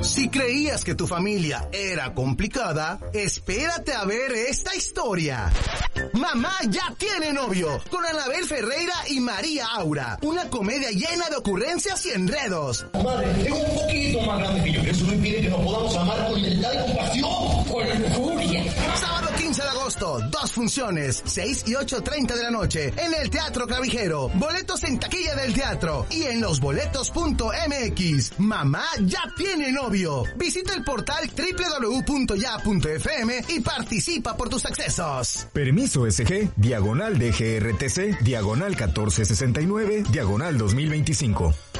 Si creías que tu familia era complicada, espérate a ver esta historia. Mamá ya tiene novio, con Anabel Ferreira y María Aura. Una comedia llena de ocurrencias y enredos. Madre, es un poquito más grande que yo. Eso no impide que nos podamos amar con libertad y compasión. Con furia. Sábado 15 de agosto, 2 funciones, 6 y 8:30 de la noche, en el Teatro Clavijero. Boletos en taquilla del teatro y en losboletos.mx. Mamá ya tiene novio. Visita el portal www.ya.fm y participa por tus accesos. Permiso SG, diagonal DGRTC, diagonal 1469, diagonal 2025.